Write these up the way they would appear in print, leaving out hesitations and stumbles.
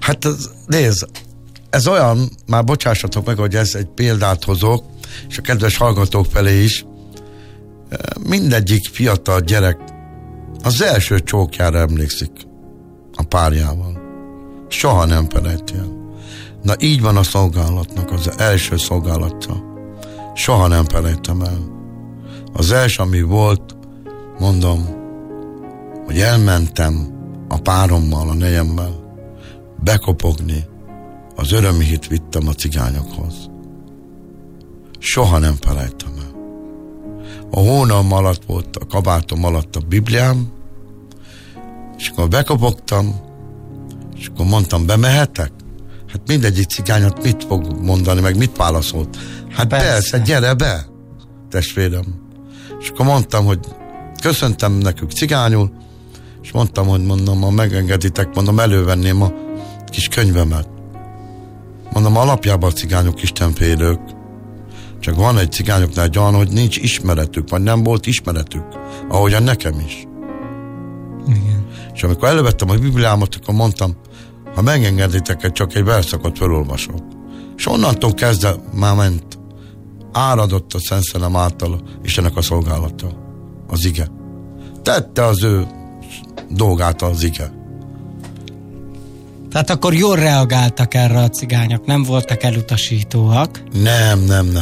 Hát nézd, ez olyan, már bocsássatok meg, hogy ez egy példát hozok, és a kedves hallgatók felé is, mindegyik fiatal gyerek az első csókjára emlékszik a párjával. Soha nem felejti el. Na így van a szolgálatnak, az első szolgálata. Soha nem felejtem el. Az első, ami volt, mondom, hogy elmentem a párommal, a nejemmel bekopogni, az örömi hit vittem a cigányokhoz. Soha nem felejtem el. A hónam alatt volt, a kabátom alatt a Bibliám, és akkor bekopogtam, és akkor mondtam, bemehetek? Hát mindegyik cigányat mit fog mondani, meg mit válaszolt? Hát persze, gyere be, testvérem. És akkor mondtam, hogy köszöntem nekük cigányul, és mondtam, hogy mondom, ha megengeditek, mondom, elővenném a kis könyvemet. Mondom, alapjában a cigányok istenfélők. Csak van egy cigányoknál egy olyan, hogy nincs ismeretük, vagy nem volt ismeretük, ahogyan nekem is. Igen. És amikor elővettem a Bibliámat, akkor mondtam, ha megengeditek, csak egy verszakot felolvasok. És onnantól kezdve már ment. Áradott a Szent Szellem által Istennek a szolgálata. Az ige. Tette az ő dolgát az ige. Tehát akkor jól reagáltak erre a cigányok, nem voltak elutasítóak? Nem.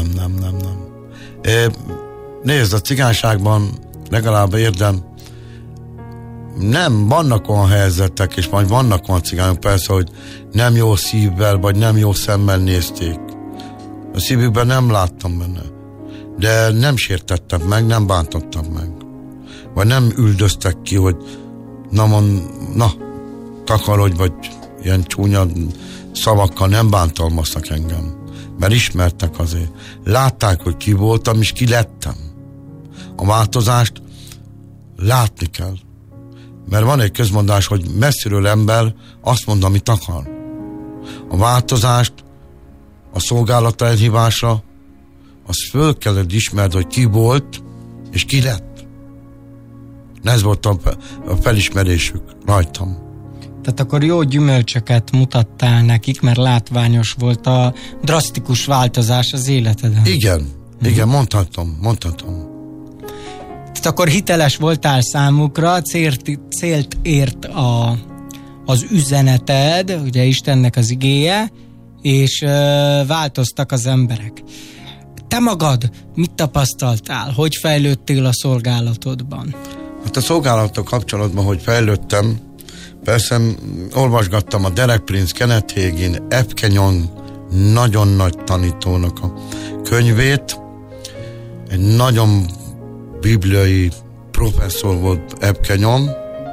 Nézd, a cigányságban legalább érdem, nem, vannak olyan helyzetek, és majd vannak olyan cigányok, persze, hogy nem jó szívvel, vagy nem jó szemmel nézték. A szívükben nem láttam benne. De nem sértettem meg, nem bántottam meg. Vagy nem üldöztek ki, hogy na, takarodj, vagy ilyen csúnya szavakkal nem bántalmaztak engem. Mert ismertek azért. Látták, hogy ki voltam, és ki lettem. A változást látni kell. Mert van egy közmondás, hogy messziről ember azt mond, amit akar. A változást, a szolgálata elhívásra, az föl kellett ismerd, hogy ki volt, és ki lett. Ez volt a felismerésük rajtam. Tehát akkor jó gyümölcsöket mutattál nekik, mert látványos volt a drasztikus változás az életeden. Igen, mondhatom. Tehát akkor hiteles voltál számukra, célt ért az üzeneted, ugye Istennek az igéje, és változtak az emberek. Te magad mit tapasztaltál? Hogy fejlődtél a szolgálatodban? Hát a szolgálattal kapcsolatban, hogy fejlődtem, persze olvasgattam a Derek Prince, Kenneth Hagin, Eb Kenyon nagyon nagy tanítónak a könyvét. Egy nagyon bibliai professzor volt Eb Kenyon,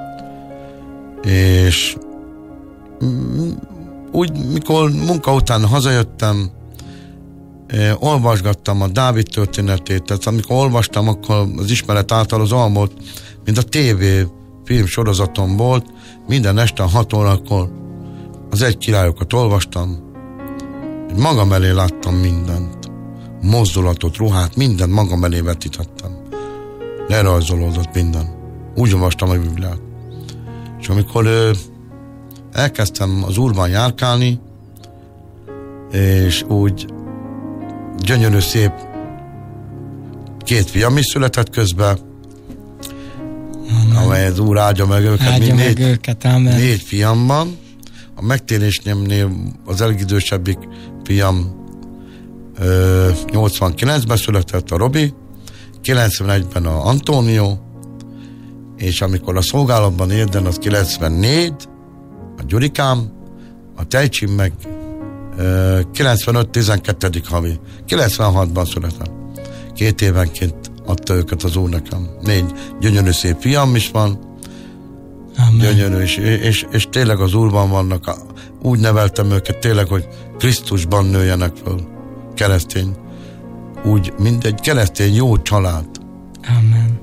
és úgy, mikor munka után hazajöttem, olvasgattam a Dávid történetét, tehát amikor olvastam, akkor az ismeret által az olyan volt, mint a TV film sorozatom volt, minden este 6 órakor az egy királyokat olvastam, magam elé láttam mindent, mozdulatot, ruhát, mindent magam elé vetítettem. Lerajzolódott minden. Úgy olvastam a Bibliát. És amikor elkezdtem az Úrban járkálni, és úgy gyönyörű szép 2 fiam is született közben, amely az Úr áldja meg őket, négy fiam van. A megtérésnél az legidősebbik fiam 89-ben született, a Robi, 91-ben a Antónió, és amikor a szolgálatban érden, az 94, a Gyurikám, a Tejcsim meg 95-12. havi. 96-ban született. 2 évenként adta őket az Úr nekem. 4 gyönyörű szép fiam is van. Amen. Gyönyörű, és tényleg az Úrban vannak. Úgy neveltem őket tényleg, hogy Krisztusban nőjenek föl. Keresztény. Úgy, mint egy keresztény jó család. Amen.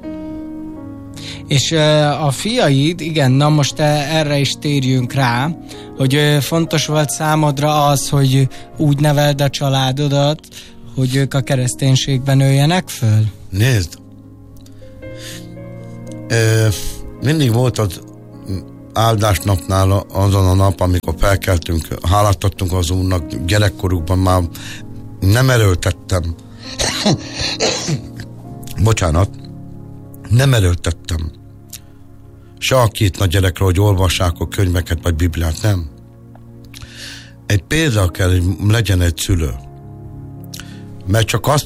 És a fiaid, igen, na most erre is térjünk rá, hogy fontos volt számodra az, hogy úgy neveld a családodat, hogy ők a kereszténységben nőjenek föl? Nézd, mindig volt az áldásnapnál, azon a nap, amikor felkeltünk, hálát adtunk az Úrnak, gyerekkorukban már nem erőltettem. Bocsánat, nem erőltettem se a két nagy gyerekre, hogy olvassák a könyveket vagy Bibliát, nem. Egy példa kell, hogy legyen egy szülő. Mert csak azt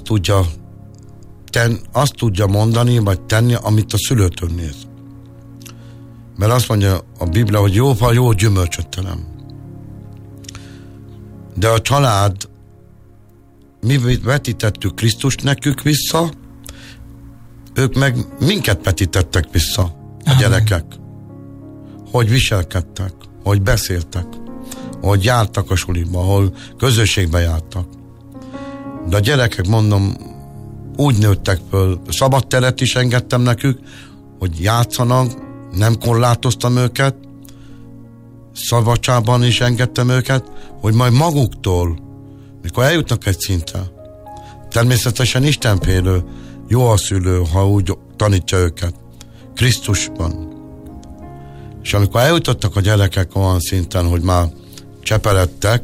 tudja mondani, vagy tenni, amit a szülőtől néz. Mert azt mondja a Biblia, hogy jó fal, jó gyümölcsöt terem. De a család, mi vetítettük Krisztust nekük vissza, ők meg minket vetítettek vissza, a gyerekek. Hogy viselkedtek, hogy beszéltek, hogy jártak a suliba, ahol közösségbe jártak. De a gyerekek, mondom, úgy nőttek föl, szabad teret is engedtem nekük, hogy játszanak, nem korlátoztam őket, szabadságban is engedtem őket, hogy majd maguktól, mikor eljutnak egy szintre, természetesen istenfélő, jó a szülő, ha úgy tanítja őket, Krisztusban. És amikor eljutottak a gyerekek olyan szinten, hogy már cseperedtek,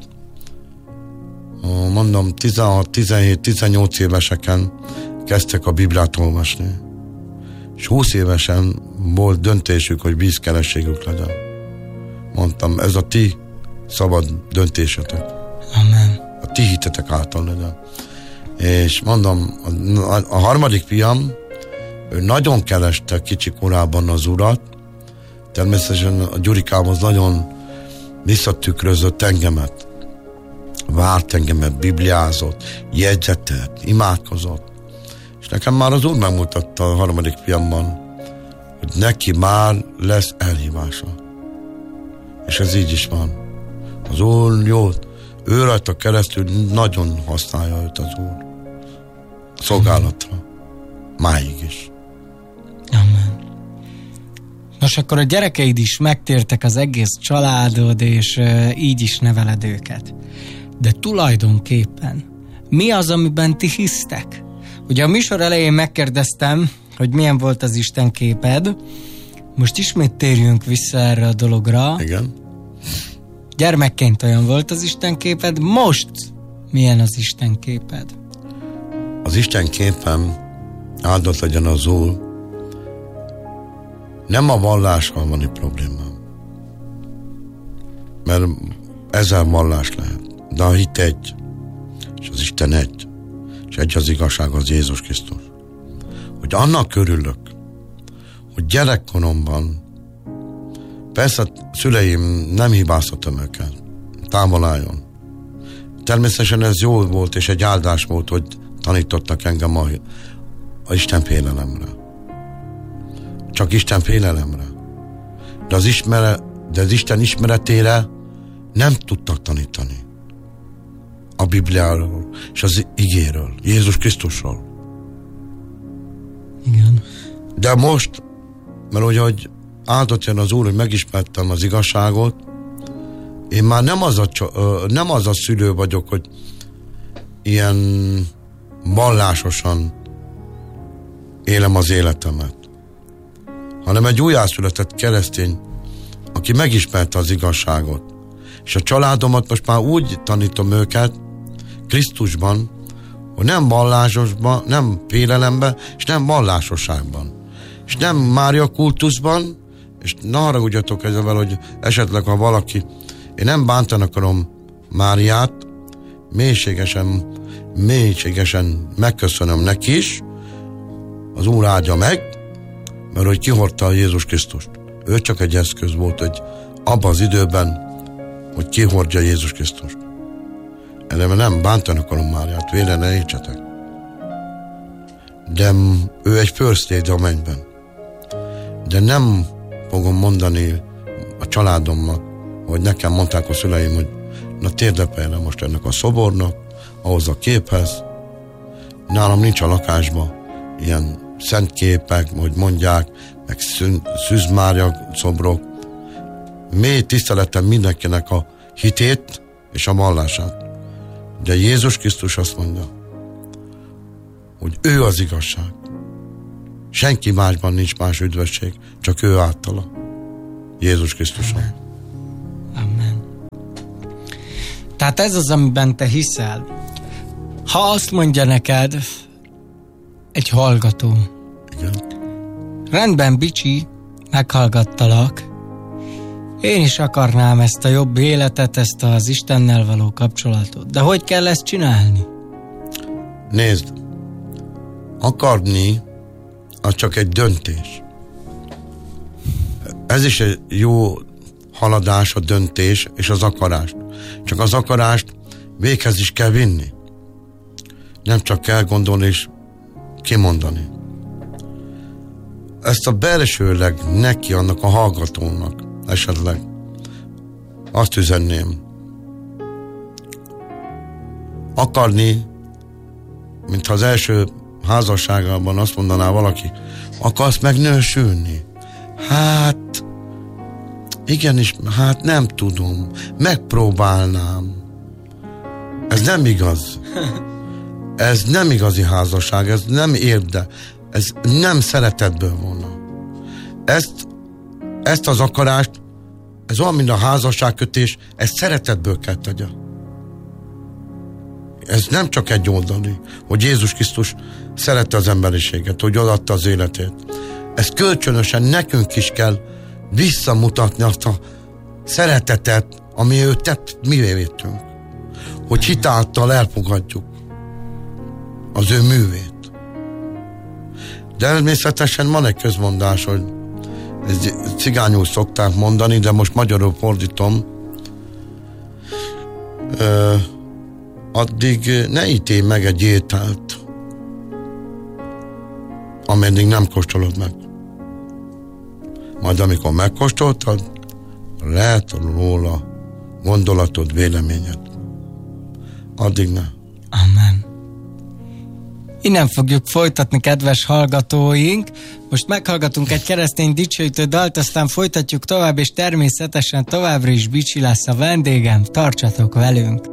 mondom 16-17-18 éveseken kezdtek a Bibliát olvasni. És 20 évesen volt döntésük, hogy vízkerességük legyen. Mondtam, ez a ti szabad döntésetek. Amen. A ti hitetek által legyen. És mondom, a harmadik fiam, ő nagyon kereste kicsi korában az Urat, természetesen a Gyurikámhoz nagyon visszatükrözött engemet. Várt engemet, bibliázott, jegyzetett, imádkozott. És nekem már az Úr megmutatta a harmadik fiamban, hogy neki már lesz elhívása. És ez így is van. Az Úr jót, ő rajta keresztül nagyon használja őt az Úr. Szolgálatra. Máig is. Amen. Nos, akkor a gyerekeid is megtértek, az egész családod, és így is neveled őket. De tulajdonképpen mi az, amiben ti hisztek? Ugye a műsor elején megkérdeztem, hogy milyen volt az Isten képed. Most ismét térjünk vissza erre a dologra. Igen. Gyermekként olyan volt az Isten képed, most milyen az Isten képed? Az Isten képem, áldott legyen az Úr, nem a vallással van egy problémám. Mert ezzel vallás lehet. De a hit egy, és az Isten egy, és egy az igazság, az Jézus Krisztus. Hogy annak örülök, hogy gyerekkoromban, persze szüleim, nem hibáztatom őket, távol álljon. Természetesen ez jó volt, és egy áldás volt, hogy tanítottak engem a Isten félelemre. Csak Isten félelemre. De az Isten ismeretére nem tudtak tanítani. A Bibliáról és az igéről, Jézus Krisztusról. Igen. De most, mert hogy áldott jön az Úr, hogy megismertem az igazságot, én már nem az a szülő vagyok, hogy ilyen vallásosan élem az életemet, hanem egy újjászületett keresztény, aki megismerte az igazságot. És a családomat most már úgy tanítom őket Krisztusban, hogy nem vallásosban, nem félelemben, és nem vallásosságban. És nem Mária kultuszban, és ne haragudjatok ezzel, hogy esetleg ha valaki, én nem bántani akarom Máriát, mélységesen megköszönöm neki is, az Úr áldja meg, mert hogy kihordta a Jézus Krisztust. Ő csak egy eszköz volt, hogy abban az időben, hogy kihordja Jézus Krisztust. Erre nem bántani akarom Máriát, vére ne értsetek. De ő egy first lady a mennyben. De nem fogom mondani a családomnak, hogy nekem mondták a szüleim, hogy na térdepelje most ennek a szobornak, ahhoz a képhez. Nálam nincs a lakásban ilyen szent képek, hogy mondják, meg Szűz Mária szobrok. Mély tiszteletem mindenkinek a hitét és a vallását. De Jézus Krisztus azt mondja, hogy ő az igazság. Senki másban nincs más üdvösség, csak ő általa. Jézus Krisztuson. Amen. Tehát ez az, amiben te hiszel. Ha azt mondja neked egy hallgató, Igen. rendben, Bicsi, meghallgattalak, én is akarnám ezt a jobb életet, ezt az Istennel való kapcsolatot. De hogy kell ezt csinálni? Nézd, akarni az csak egy döntés. Ez is egy jó haladás, a döntés és az akarást. Csak az akarást véghez is kell vinni. Nem csak kell gondolni és kimondani. Ezt a belsőleg neki, annak a hallgatónak esetleg azt üzenném. Akarni, mintha az első házasságában azt mondaná valaki, akarsz megnősülni? Hát, igenis, hát nem tudom, megpróbálnám. Ez nem igaz. Ez nem igazi házasság, ez nem érde, ez nem szeretetből volna. Ezt az akarást, ez olyan, mint a házasságkötés, ezt szeretetből kell tegye. Ez nem csak egy oldali, hogy Jézus Krisztus szerette az emberiséget, hogy odaadta az életét. Ez kölcsönösen nekünk is kell visszamutatni azt a szeretetet, ami ő tett mivé vétünk. Hogy hitáltal elfogadjuk az ő művét. De természetesen van egy közmondás, hogy cigányul szokták mondani, de most magyarul fordítom. Addig ne ítélj meg egy ételt, ameddig nem kóstolod meg. Majd amikor megkóstoltad, lehet róla gondolatod, véleményed. Addig ne. Amen. Innen fogjuk folytatni, kedves hallgatóink. Most meghallgatunk egy keresztény dicsőítő dalt, aztán folytatjuk tovább, és természetesen továbbra is Bicsi lesz a vendégem. Tartsatok velünk!